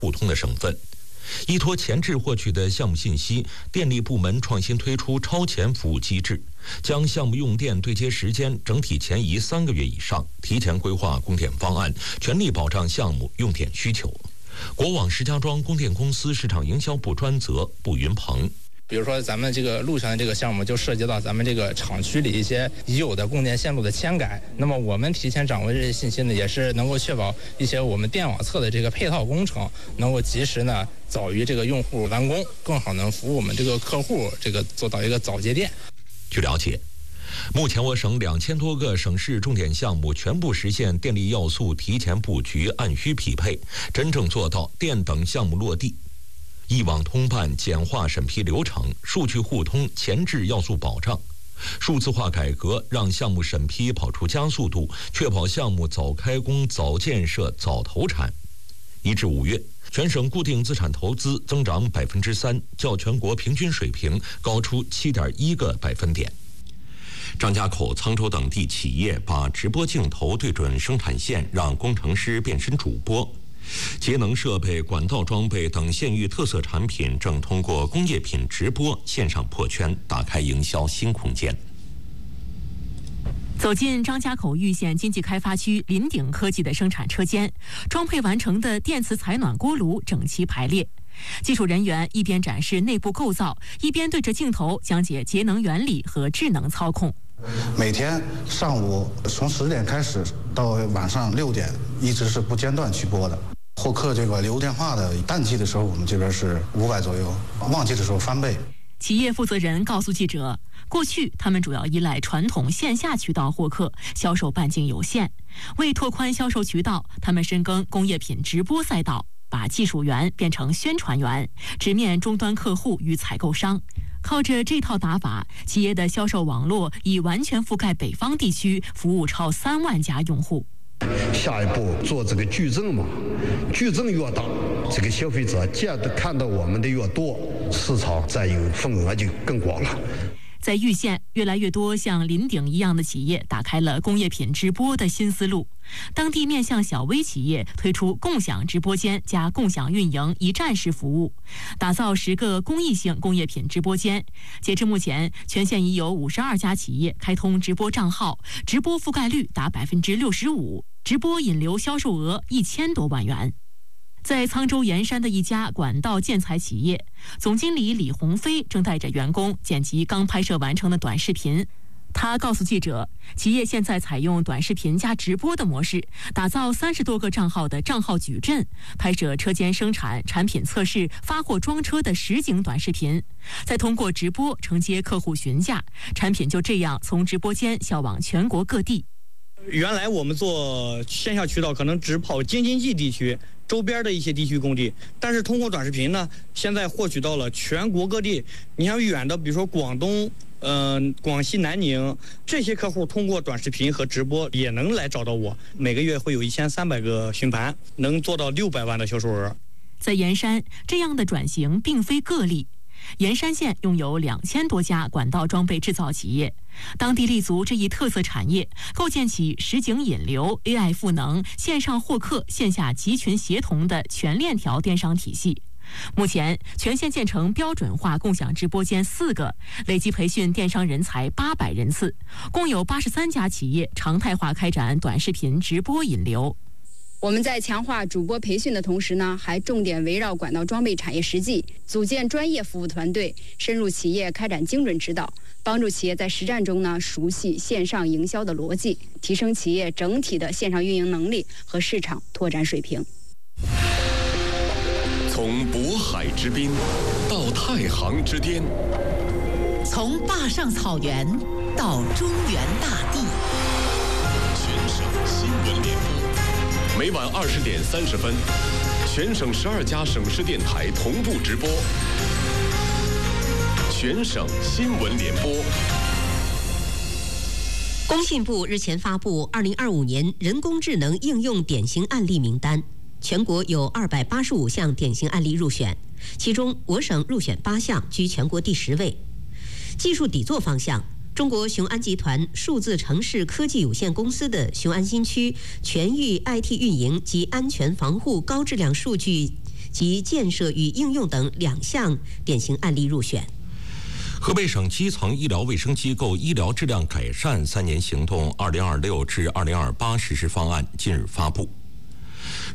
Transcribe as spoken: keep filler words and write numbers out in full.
互通的省份。依托前置获取的项目信息，电力部门创新推出超前服务机制，将项目用电对接时间整体前移三个月以上，提前规划供电方案，全力保障项目用电需求。国网石家庄供电公司市场营销部专责步云鹏。 比如说咱们这个路上的这个项目，就涉及到咱们这个厂区里一些已有的供电线路的迁改。那么我们提前掌握这些信息呢，也是能够确保一些我们电网侧的这个配套工程能够及时呢早于这个用户完工，更好能服务我们这个客户，这个做到一个早节电。 据了解，目前我省两千多个省市重点项目全部实现电力要素提前布局、按需匹配，真正做到电等项目落地。一网通办简化审批流程，数据互通前置要素保障，数字化改革让项目审批跑出加速度，确保项目早开工、早建设、早投产。一至五月，全省固定资产投资增长百分之三，较全国平均水平高出七点一个百分点。张家口、沧州等地企业把直播镜头对准生产线，让工程师变身主播。节能设备、管道装备等县域特色产品正通过工业品直播线上破圈，打开营销新空间。 走进张家口玉县经济开发区林鼎科技的生产车间，装配完成的电磁采暖锅炉整齐排列。技术人员一边展示内部构造，一边对着镜头讲解节能原理和智能操控。 每天上午从十点开始到晚上六点，一直是不间断去播的。获客这个流电话的淡季的时候，我们这边是五百左右，旺季的时候翻倍。 企业负责人告诉记者，过去他们主要依赖传统线下渠道获客，销售半径有限。为拓宽销售渠道，他们深耕工业品直播赛道，把技术员变成宣传员，直面终端客户与采购商。靠着这套打法，企业的销售网络已完全覆盖北方地区，服务超三万家用户。 下一步做这个矩阵嘛，矩阵越大，这个消费者见的看到我们的越多，市场占有份额就更广了。 在玉县，越来越多像林鼎一样的企业打开了工业品直播的新思路。当地面向小微企业推出共享直播间加共享运营一站式服务，打造十个公益性工业品直播间。截至目前，全县已有五十二家企业开通直播账号，直播覆盖率达百分之六十五，直播引流销售额一千多万元。在沧州盐山的一家管道建材企业，总经理李鸿飞正带着员工剪辑刚拍摄完成的短视频。他告诉记者，企业现在采用短视频加直播的模式，打造三十多个账号的账号矩阵，拍摄车间生产、产品测试、发货装车的实景短视频，再通过直播承接客户询价，产品就这样从直播间销往全国各地。 原来我们做线下渠道可能只跑京津冀地区周边的一些地区工地，但是通过短视频呢，现在获取到了全国各地。你像远的，比如说广东、嗯、呃、广西南宁这些客户，通过短视频和直播也能来找到我。每个月会有一千三百个询盘，能做到六百万的销售额。 在盐山，这样的转型并非个例。盐山县拥有两千多家管道装备制造企业，当地立足这一特色产业，构建起实景引流、A I 赋能、线上获客、线下集群协同的全链条电商体系。目前，全县建成标准化共享直播间四个，累计培训电商人才八百人次，共有八十三家企业常态化开展短视频直播引流。 我们在强化主播培训的同时呢，还重点围绕管道装备产业实际，组建专业服务团队，深入企业开展精准指导，帮助企业在实战中呢熟悉线上营销的逻辑，提升企业整体的线上运营能力和市场拓展水平。 从渤海之滨到太行之巅， 从坝上草原到中原大地， 全省新闻联播。每晚二十点三十分，全省十二家省市电台同步直播。全省新闻联播。 工信部日前发布二零二五年人工智能应用典型案例名单，全国有二百八十五项典型案例入选，其中我省入选八项，居全国第十位。技术底座方向，中国雄安集团数字城市科技有限公司的雄安新区全域 I T 运营及安全防护高质量数据及建设与应用等两项典型案例入选。 河北省基层医疗卫生机构医疗质量改善三年行动（二零二六至二零二八）实施方案近日发布。